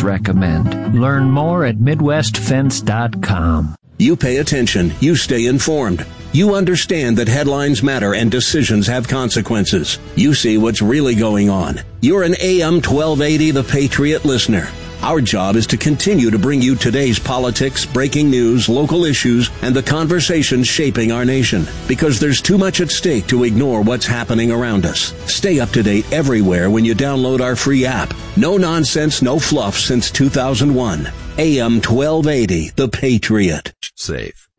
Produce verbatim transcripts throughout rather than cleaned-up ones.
recommend. Learn more at midwest fence dot com. You pay attention. You stay informed. You understand that headlines matter and decisions have consequences. You see what's really going on. You're an A M twelve eighty The Patriot listener. Our job is to continue to bring you today's politics, breaking news, local issues, and the conversations shaping our nation. Because there's too much at stake to ignore what's happening around us. Stay up to date everywhere when you download our free app. No nonsense, no fluff since two thousand one. A M twelve eighty, The Patriot. Safe.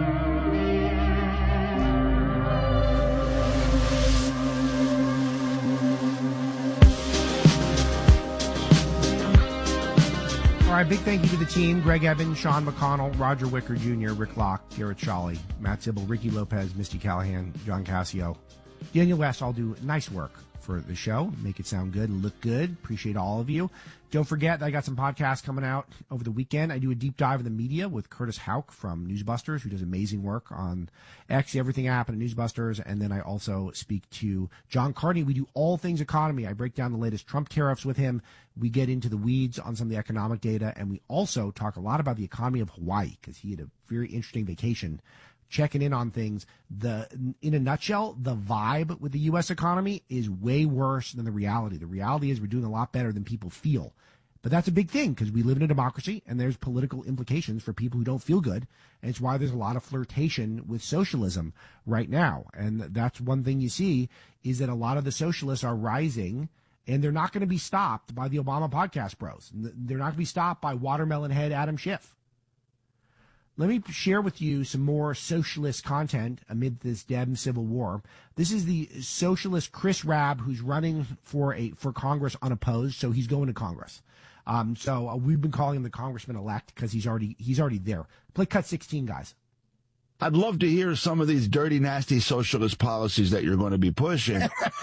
All right, big thank you to the team. Greg Evans, Sean McConnell, Roger Wicker Junior, Rick Locke, Garrett Shawley, Matt Sybil, Ricky Lopez, Misty Callahan, John Cassio, Daniel West all do nice work for the show. Make it sound good, look good. Appreciate all of you. Don't forget that I got some podcasts coming out over the weekend. I do a deep dive in the media with Curtis Houck from Newsbusters, who does amazing work on X, Everything Happened at Newsbusters. And then I also speak to John Carney. We do all things economy. I break down the latest Trump tariffs with him. We get into the weeds on some of the economic data. And we also talk a lot about the economy of Hawaii, because he had a very interesting vacation checking in on things. The in a nutshell, the vibe with the U S economy is way worse than the reality. The reality is we're doing a lot better than people feel. But that's a big thing, because we live in a democracy and there's political implications for people who don't feel good. And it's why there's a lot of flirtation with socialism right now. And that's one thing you see, is that a lot of the socialists are rising, and they're not going to be stopped by the Obama podcast bros. They're not going to be stopped by watermelon head Adam Schiff. Let me share with you some more socialist content amid this damn civil war. This is the socialist Chris Rabb, who's running for a for Congress unopposed, so he's going to Congress. Um, so uh, we've been calling him the congressman-elect because he's already he's already there. Play cut sixteen, guys. I'd love to hear some of these dirty, nasty socialist policies that you're going to be pushing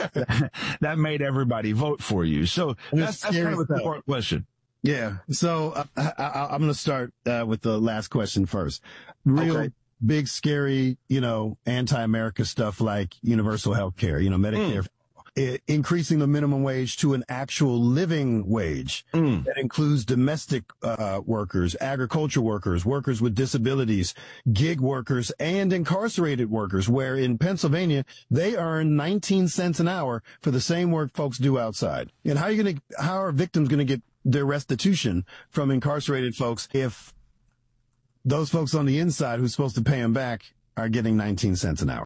that made everybody vote for you. So that's, that's kind of a important question. Yeah. So uh, I, I, I'm going to start uh, with the last question first. Real okay. big, scary, you know, anti-America stuff like universal health care, you know, Medicare, mm. I- increasing the minimum wage to an actual living wage mm. that includes domestic uh, workers, agriculture workers, workers with disabilities, gig workers, and incarcerated workers, where in Pennsylvania, they earn nineteen cents an hour for the same work folks do outside. And how are you going to, how are victims going to get their restitution from incarcerated folks if those folks on the inside who's supposed to pay them back are getting nineteen cents an hour?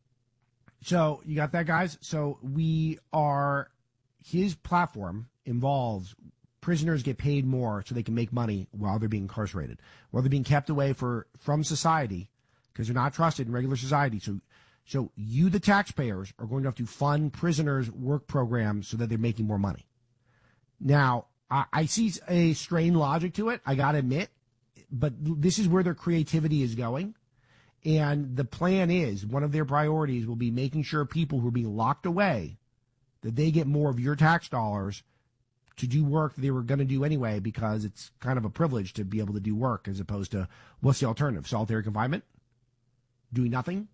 So you got that, guys? So we are, his platform involves prisoners get paid more so they can make money while they're being incarcerated, while they're being kept away for from society because they're not trusted in regular society. So so you, the taxpayers, are going to have to fund prisoners' work programs so that they're making more money. Now, I, I see a strained logic to it, I got to admit, but this is where their creativity is going. And the plan is, one of their priorities will be making sure people who are being locked away, that they get more of your tax dollars to do work that they were going to do anyway, because it's kind of a privilege to be able to do work as opposed to, what's the alternative? Solitary confinement? Doing nothing?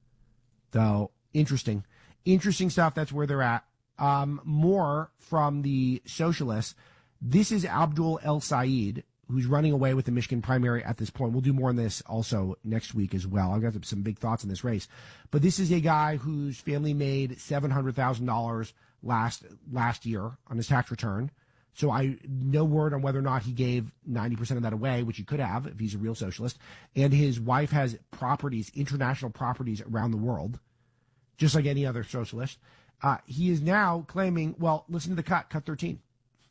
So, interesting. Interesting stuff. That's where they're at. Um, more from the socialists. This is Abdul El Sayed, who's running away with the Michigan primary at this point. We'll do more on this also next week as well. I've got some big thoughts on this race. But this is a guy whose family made seven hundred thousand dollars last last year on his tax return. So I no word on whether or not he gave ninety percent of that away, which he could have if he's a real socialist. And his wife has properties, international properties around the world, just like any other socialist. Uh, he is now claiming, well, listen to the cut, cut thirteen.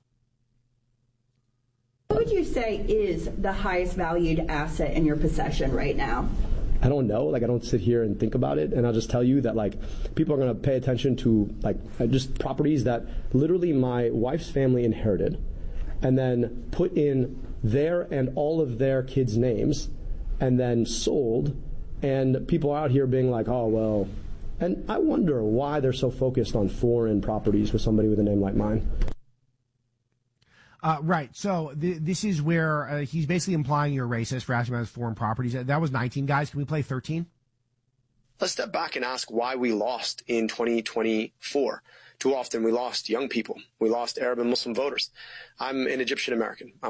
What would you say is the highest valued asset in your possession right now? I don't know. Like, I don't sit here and think about it. And I'll just tell you that, like, people are going to pay attention to, like, just properties that literally my wife's family inherited and then put in their and all of their kids' names and then sold. And people are out here being like, oh, well. And I wonder why they're so focused on foreign properties with somebody with a name like mine. Uh, right. So th- this is where uh, he's basically implying you're racist for asking about his foreign properties. That was nineteen, guys. Can we play thirteen? Let's step back and ask why we lost in twenty twenty-four. Too often we lost young people. We lost Arab and Muslim voters. I'm an Egyptian American.